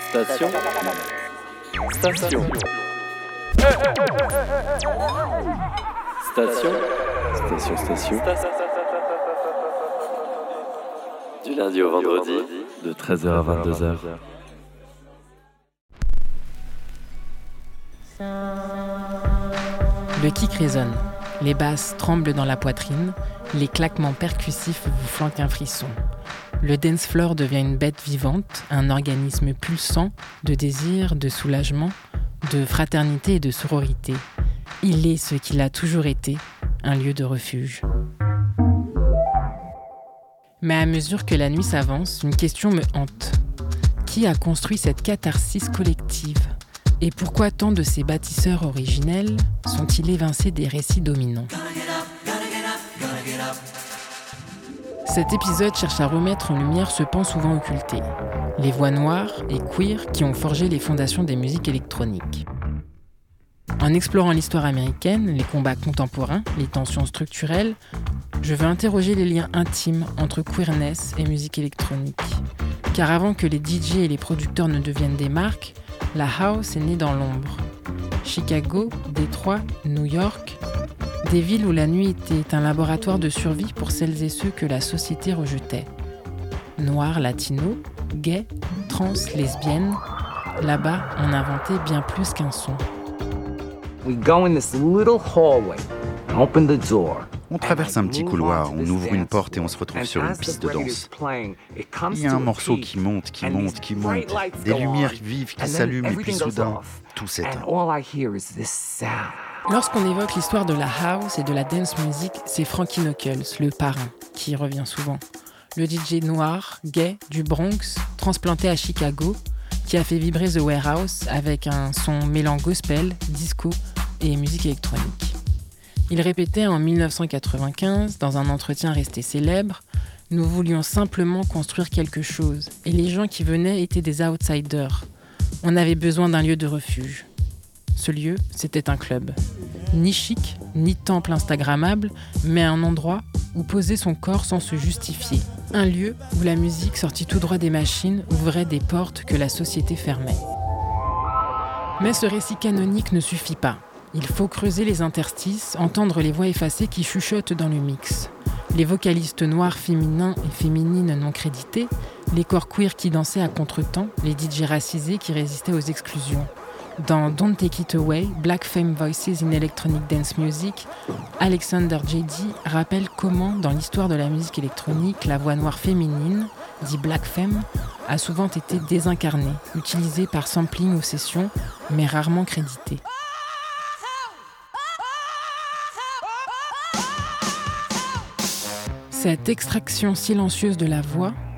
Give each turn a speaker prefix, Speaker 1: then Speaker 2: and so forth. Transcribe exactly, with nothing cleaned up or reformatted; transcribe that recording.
Speaker 1: Station. Station. Station. Station, station. Du lundi au vendredi, de treize heures à vingt-deux heures.
Speaker 2: Le kick résonne, les basses tremblent dans la poitrine, les claquements percussifs vous flanquent un frisson. Le dance floor devient une bête vivante, un organisme pulsant de désir, de soulagement, de fraternité et de sororité. Il est ce qu'il a toujours été, un lieu de refuge. Mais à mesure que la nuit s'avance, une question me hante. Qui a construit cette catharsis collective ? Et pourquoi tant de ces bâtisseurs originels sont-ils évincés des récits dominants ? Cet épisode cherche à remettre en lumière ce pan souvent occulté, les voix noires et queer qui ont forgé les fondations des musiques électroniques. En explorant l'histoire américaine, les combats contemporains, les tensions structurelles, je veux interroger les liens intimes entre queerness et musique électronique. Car avant que les D J et les producteurs ne deviennent des marques, la house est née dans l'ombre. Chicago, Détroit, New York, des villes où la nuit était un laboratoire de survie pour celles et ceux que la société rejetait. Noirs, latinos, gays, trans, lesbiennes, là-bas, on inventait bien plus qu'un son.
Speaker 3: We go in this little hallway, open the door.
Speaker 4: On traverse un petit couloir, on ouvre une porte et on se retrouve sur une piste de danse. Il y a un morceau qui monte, qui monte, qui monte, des lumières vives qui s'allument et puis soudain, tout s'éteint.
Speaker 2: Lorsqu'on évoque l'histoire de la house et de la dance music, c'est Frankie Knuckles, le parrain, qui revient souvent. Le D J noir, gay, du Bronx, transplanté à Chicago, qui a fait vibrer The Warehouse avec un son mêlant gospel, disco et musique électronique. Il répétait en dix-neuf cent quatre-vingt-quinze, dans un entretien resté célèbre, « Nous voulions simplement construire quelque chose, et les gens qui venaient étaient des outsiders. On avait besoin d'un lieu de refuge. » Ce lieu, c'était un club. Ni chic, ni temple instagrammable, mais un endroit où poser son corps sans se justifier. Un lieu où la musique sortie tout droit des machines ouvrait des portes que la société fermait. Mais ce récit canonique ne suffit pas. Il faut creuser les interstices, entendre les voix effacées qui chuchotent dans le mix. Les vocalistes noirs féminins et féminines non crédités, les corps queer qui dansaient à contretemps, les D J racisés qui résistaient aux exclusions. Dans Don't Take It Away, Black Femme Voices in Electronic Dance Music, Alexander J D rappelle comment, dans l'histoire de la musique électronique, la voix noire féminine, dit Black Femme, a souvent été désincarnée, utilisée par sampling ou session, mais rarement créditée. Cette extraction silencieuse de la voix